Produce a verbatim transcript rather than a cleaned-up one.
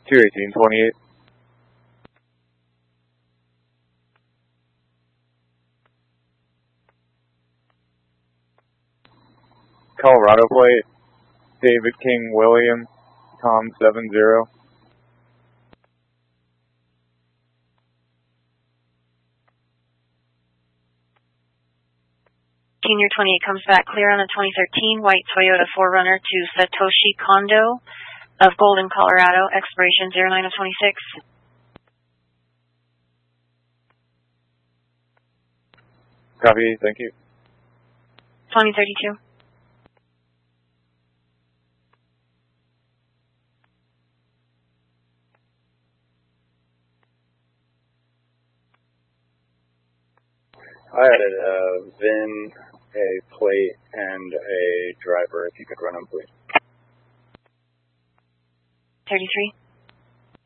two eighteen twenty-eight. Colorado plate, David King William, Tom seven zero. Senior twenty-eight comes back clear on a twenty thirteen white Toyota four runner to Satoshi Kondo of Golden, Colorado, expiration zero nine of twenty-six. Copy, thank you. twenty thirty-two. I added a V I N, a plate, and a driver, if you could run them, please. thirty-three.